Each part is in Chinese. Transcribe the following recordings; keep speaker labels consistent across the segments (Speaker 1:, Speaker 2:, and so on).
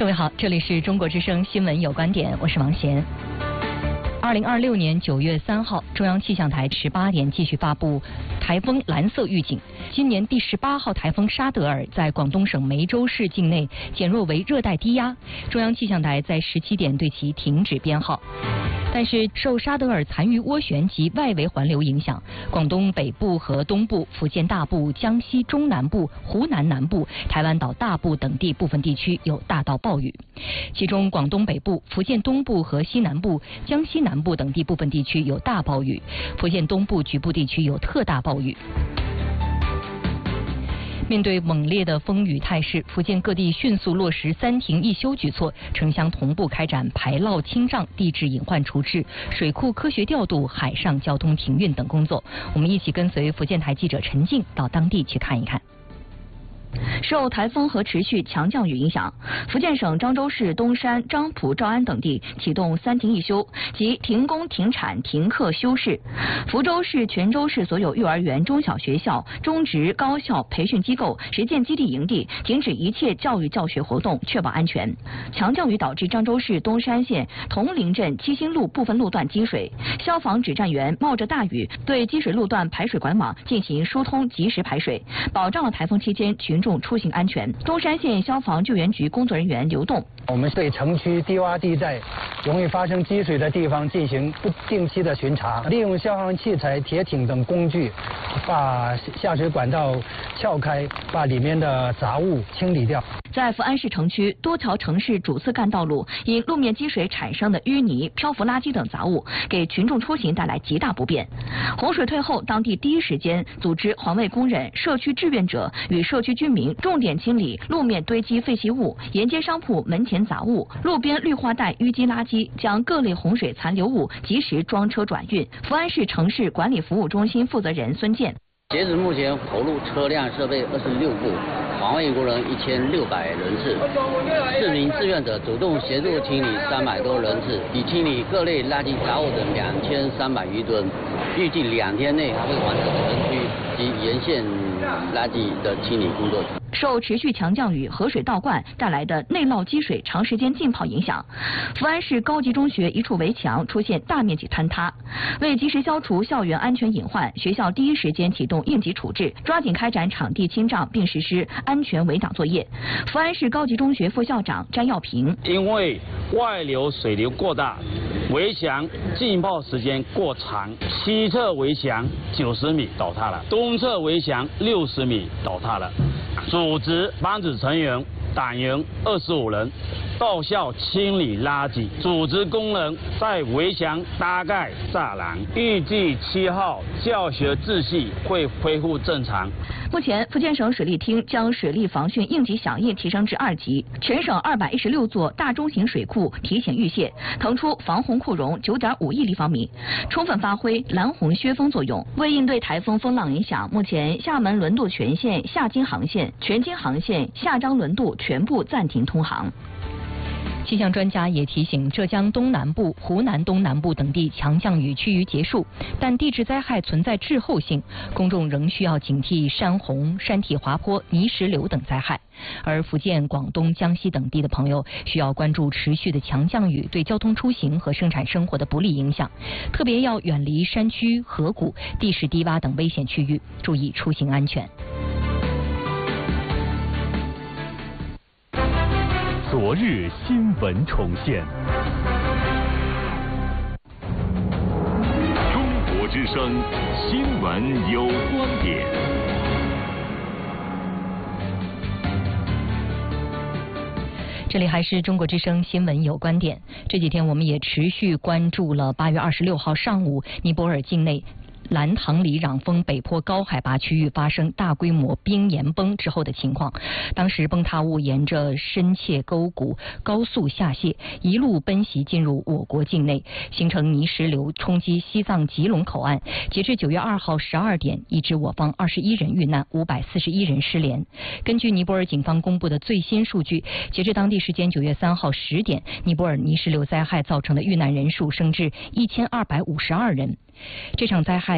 Speaker 1: 各位好，这里是中国之声新闻有观点，我是王贤。2026年9月3号，中央气象台18点继续发布台风蓝色预警。今年第18号台风沙德尔在广东省梅州市境内减弱为热带低压，中央气象台在17点对其停止编号。但是受沙德尔残余涡旋及外围环流影响，广东北部和东部、福建大部、江西中南部、湖南南部、台湾岛大部等地部分地区有大到暴雨，其中广东北部、福建东部和西南部、江西南部等地部分地区有大暴雨，福建东部局部地区有特大暴雨。面对猛烈的风雨态势，福建各地迅速落实3停1休举措，城乡同步开展排涝清障、地质隐患处置、水库科学调度、海上交通停运等工作。我们一起跟随福建台记者陈静到当地去看一看。
Speaker 2: 受台风和持续强降雨影响，福建省漳州市东山、漳浦、诏安等地启动3停1休，即停工、停产、停课休市。福州市、泉州市所有幼儿园、中小学校、中职、高校、培训机构、实践基地营地停止一切教育教学活动，确保安全。强降雨导致漳州市东山县铜陵镇七星路部分路段积水，消防指战员冒着大雨对积水路段排水管网进行疏通，及时排水，保障了台风期间群众出行安全。东山县消防救援局工作人员流动，
Speaker 3: 我们对城区低洼地带容易发生积水的地方进行不定期的巡查，利用消防器材、铁艇等工具，把下水管道撬开，把里面的杂物清理掉。
Speaker 2: 在福安市城区多条城市主次干道路因路面积水产生的淤泥、漂浮垃圾等杂物，给群众出行带来极大不便。洪水退后，当地第一时间组织环卫工人、社区志愿者与社区居民重点清理路面堆积废弃物、沿街商铺门前杂物、路边绿化带淤积垃圾，将各类洪水残留物及时装车转运。福安市城市管理服务中心负责人孙健。
Speaker 4: 截止目前，投入车辆设备26部，环卫工人1600人次，4名志愿者主动协助清理300多人次，已清理各类垃圾杂物等2300余吨，预计2天内还会完成城区及沿线垃圾的清理工作。
Speaker 2: 受持续强降雨、河水倒灌带来的内涝积水长时间浸泡影响，福安市高级中学一处围墙出现大面积坍塌。为及时消除校园安全隐患，学校第一时间启动应急处置，抓紧开展场地清障，并实施安全围挡作业。福安市高级中学副校长詹耀平：
Speaker 5: 因为外流水流过大，围墙浸泡时间过长，西侧围墙90米倒塌了，东侧围墙60米倒塌了。组织班子成员党员25人到校清理垃圾，组织工人在围墙搭盖栅栏。预计7号教学秩序会恢复正常。
Speaker 2: 目前，福建省水利厅将水利防汛应急响应提升至2级，全省216座大中型水库提前预泄，腾出防洪库容9.5亿立方米，充分发挥拦洪削峰作用。为应对台风风浪影响，目前厦门轮渡全线、厦京航线、全京航线、厦漳轮渡全部暂停通航。
Speaker 1: 气象专家也提醒，浙江东南部、湖南东南部等地强降雨趋于结束，但地质灾害存在滞后性，公众仍需要警惕山洪、山体滑坡、泥石流等灾害。而福建、广东、江西等地的朋友需要关注持续的强降雨对交通出行和生产生活的不利影响，特别要远离山区、河谷、地势低洼等危险区域，注意出行安全。
Speaker 6: 昨日新闻重现，中国之声新闻有观点。
Speaker 1: 这里还是中国之声新闻有观点。这几天我们也持续关注了8月26号上午尼泊尔境内兰唐里壤峰北坡高海拔区域发生大规模冰岩崩之后的情况。当时崩塌物沿着深切沟谷高速下泄，一路奔袭进入我国境内，形成泥石流，冲击西藏吉隆口岸。截至9月2号12点，已知我方21人遇难，541人失联。根据尼泊尔警方公布的最新数据，截至当地时间9月3号10点，尼泊尔泥石流灾害造成的遇难人数升至1252人。这场灾害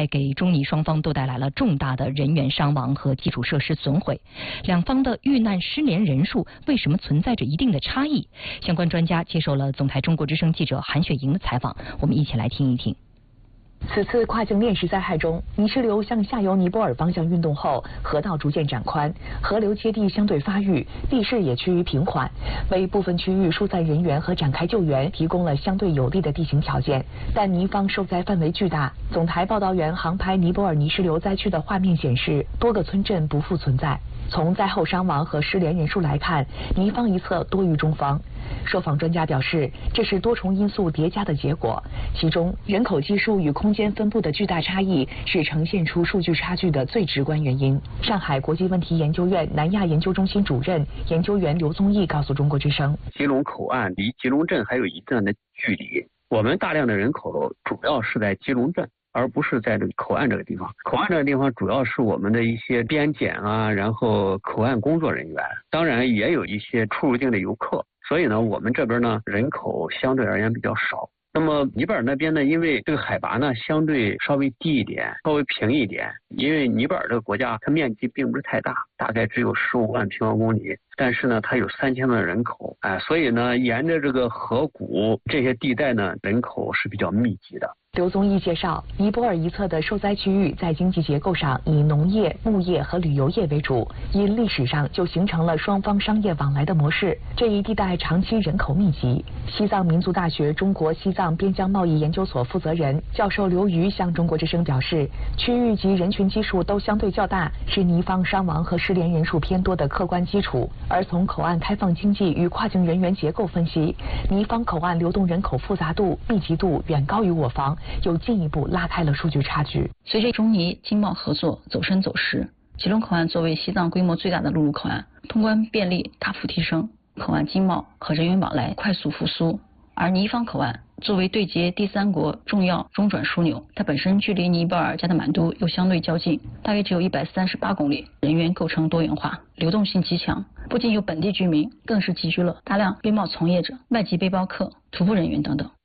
Speaker 1: 害给中尼双方都带来了重大的人员伤亡和基础设施损毁。两方的遇难失联人数为什么存在着一定的差异？相关专家接受了总台中国之声记者韩雪莹的采访，我们一起来听一听。
Speaker 7: 此次跨境链石灾害中，泥石流向下游尼泊尔方向运动后，河道逐渐展宽，河流接地相对发育，地势也趋于平缓，为部分区域疏散人员和展开救援提供了相对有利的地形条件。但尼方受灾范围巨大，总台报道员航拍尼泊尔泥石流灾区的画面显示，多个村镇不复存在。从灾后伤亡和失联人数来看，尼方一侧多于中方。受访专家表示，这是多重因素叠加的结果，其中人口基数与空间分布的巨大差异是呈现出数据差距的最直观原因。上海国际问题研究院南亚研究中心主任研究员刘宗义告诉中国之声，
Speaker 8: 吉隆口岸离吉隆镇还有一段的距离，我们大量的人口主要是在吉隆镇，而不是在这个口岸这个地方。口岸这个地方主要是我们的一些边检啊，然后口岸工作人员，当然也有一些出入境的游客。所以呢，我们这边呢人口相对而言比较少。那么尼泊尔那边呢，因为这个海拔呢相对稍微低一点，稍微平一点。因为尼泊尔这个国家它面积并不是太大，大概只有15万平方公里，但是呢它有3000万人口，所以呢沿着这个河谷这些地带呢人口是比较密集的。
Speaker 7: 刘宗义介绍，尼泊尔一侧的受灾区域在经济结构上以农业、牧业和旅游业为主，因历史上就形成了双方商业往来的模式。这一地带长期人口密集。西藏民族大学中国西藏边疆贸易研究所负责人教授刘瑜向中国之声表示，区域及人群基数都相对较大，是尼方伤亡和失联人数偏多的客观基础。而从口岸开放经济与跨境人员结构分析，尼方口岸流动人口复杂度、密集度远高于我方，又进一步拉开了数据差距。
Speaker 9: 随着中尼经贸合作走深走实，吉隆口岸作为西藏规模最大的陆路口岸，通关便利大幅提升，口岸经贸和人员往来快速复苏。而尼方口岸作为对接第三国重要中转枢纽，它本身距离尼泊尔加德满都又相对较近，大约只有138公里，人员构成多元化，流动性极强，不仅有本地居民，更是集聚了大量边贸从业者、外籍背包客、徒步人员等等。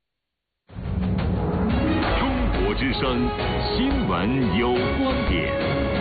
Speaker 6: 中国之声新闻有观点。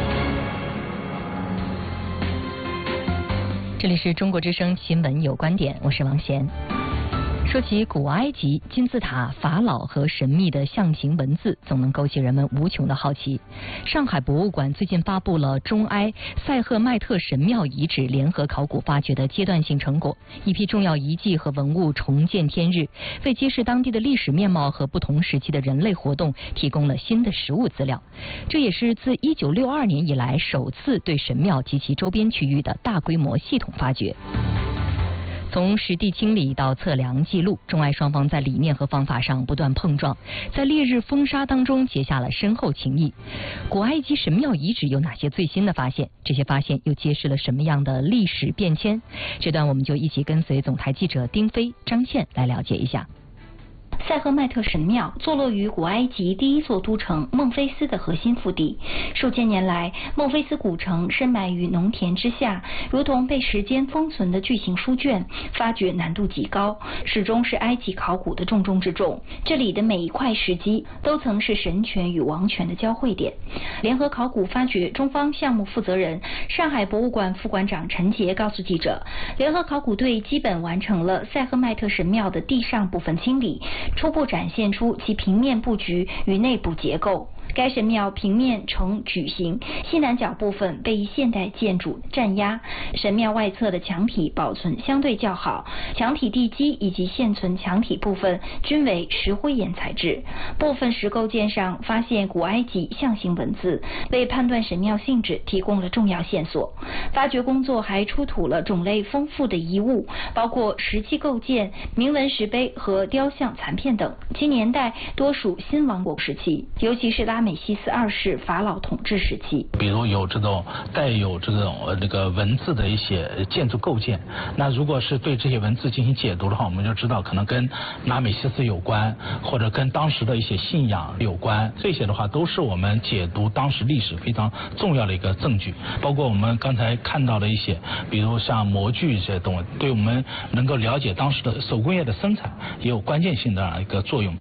Speaker 1: 这里是中国之声新闻有观点，我是王贤。说起古埃及金字塔、法老和神秘的象形文字，总能勾起人们无穷的好奇。上海博物馆最近发布了中埃塞赫迈特神庙遗址联合考古发掘的阶段性成果，一批重要遗迹和文物重见天日，为揭示当地的历史面貌和不同时期的人类活动提供了新的实物资料。这也是自1962年以来首次对神庙及其周边区域的大规模系统发掘。从实地清理到测量记录，中埃双方在理念和方法上不断碰撞，在烈日风沙当中结下了深厚情谊。古埃及神庙遗址有哪些最新的发现？这些发现又揭示了什么样的历史变迁？这段我们就一起跟随总台记者丁飞、张倩来了解一下。
Speaker 10: 塞赫迈特神庙坐落于古埃及第一座都城孟菲斯的核心腹地。数千年来，孟菲斯古城深埋于农田之下，如同被时间封存的巨型书卷，发掘难度极高，始终是埃及考古的重中之重。这里的每一块石基都曾是神权与王权的交汇点。联合考古发掘中方项目负责人、上海博物馆副馆长陈杰告诉记者，联合考古队基本完成了塞赫迈特神庙的地上部分清理，初步展现出其平面布局与内部结构。该神庙平面呈矩形，西南角部分被现代建筑占压。神庙外侧的墙体保存相对较好，墙体地基以及现存墙体部分均为石灰岩材质。部分石构件上发现古埃及象形文字，为判断神庙性质提供了重要线索。发掘工作还出土了种类丰富的遗物，包括石器构件、铭文石碑和雕像残片等，其年代多属新王国时期，尤其是拉美西斯2世法老统治时期。
Speaker 11: 比如有这种带有这个文字的一些建筑构件，那如果是对这些文字进行解读的话，我们就知道可能跟拉美西斯有关，或者跟当时的一些信仰有关，这些的话都是我们解读当时历史非常重要的一个证据。包括我们刚才看到的一些，比如像模具这些东西，对我们能够了解当时的手工业的生产也有关键性的一个作用。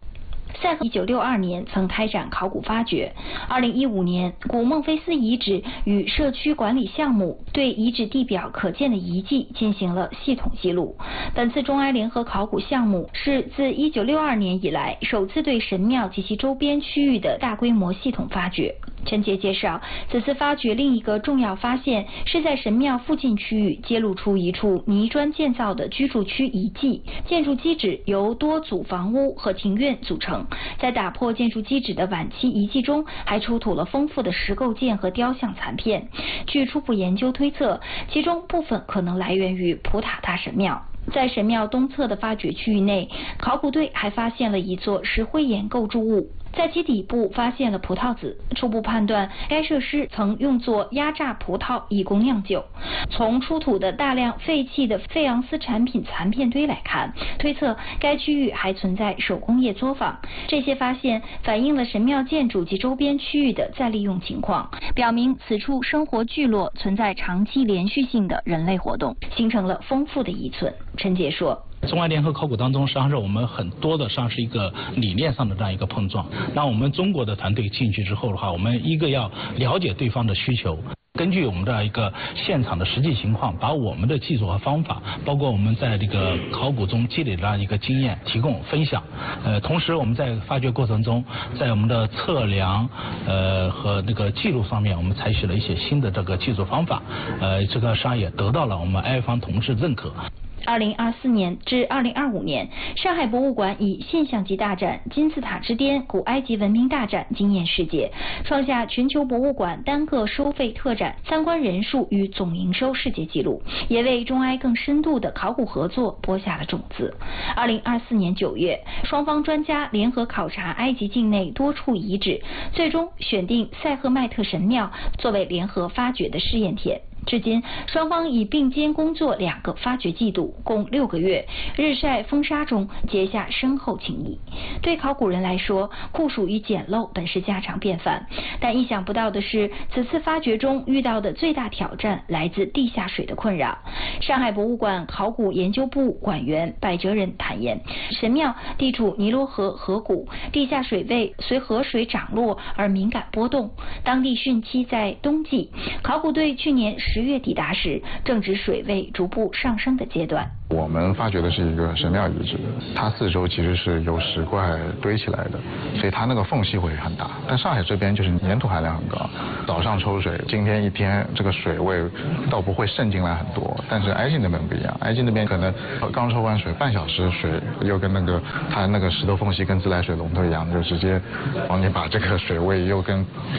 Speaker 10: 赛河1962年曾开展考古发掘，2015年古孟菲斯遗址与社区管理项目对遗址地表可见的遗迹进行了系统记录。本次中埃联合考古项目是自1962年以来首次对神庙及其周边区域的大规模系统发掘。陈杰介绍，此次发掘另一个重要发现是在神庙附近区域揭露出一处泥砖建造的居住区遗迹，建筑基址由多组房屋和庭院组成。在打破建筑基址的晚期遗迹中，还出土了丰富的石构件和雕像残片。据初步研究推测，其中部分可能来源于普塔大神庙。在神庙东侧的发掘区域内，考古队还发现了一座石灰岩构筑物，在其底部发现了葡萄籽，初步判断该设施曾用作压榨葡萄以供酿酒。从出土的大量废弃的费昂斯产品残片堆来看，推测该区域还存在手工业作坊。这些发现反映了神庙建筑及周边区域的再利用情况，表明此处生活聚落存在长期连续性的人类活动，形成了丰富的遗存。陈杰说，
Speaker 11: 中埃联合考古当中，实际上是我们很多的，实际上是一个理念上的这样一个碰撞。那我们中国的团队进去之后的话，我们一个要了解对方的需求，根据我们的一个现场的实际情况，把我们的技术和方法，包括我们在这个考古中积累的一个经验提供分享。同时我们在发掘过程中，在我们的测量和那个记录上面，我们采取了一些新的这个技术方法。这个实际上也得到了我们埃方同志认可。
Speaker 10: 2024年至2025年，上海博物馆以现象级大展《金字塔之巅：古埃及文明大展》惊艳世界，创下全球博物馆单个收费特展参观人数与总营收世界纪录，也为中埃更深度的考古合作播下了种子。2024年9月，双方专家联合考察埃及境内多处遗址，最终选定塞赫迈特神庙作为联合发掘的试验田。至今，双方已并肩工作2个发掘季度，共6个月，日晒风沙中结下深厚情谊。对考古人来说，酷暑与简陋本是家常便饭，但意想不到的是，此次发掘中遇到的最大挑战来自地下水的困扰。上海博物馆考古研究部馆员柏哲仁坦言，神庙地处尼罗河河谷，地下水位随河水涨落而敏感波动，当地汛期在冬季。考古队去年10月抵达时，正值水位逐步上升的阶段。
Speaker 12: 我们发掘的是一个神庙遗址，它四周其实是由石块堆起来的，所以它那个缝隙会很大。但上海这边就是粘土含量很高，早上抽水，今天一天这个水位倒不会渗进来很多。但是埃及那边不一样，埃及那边可能刚抽完水半小时，水又跟那个它那个石头缝隙跟自来水龙头一样，就直接帮你把这个水位又跟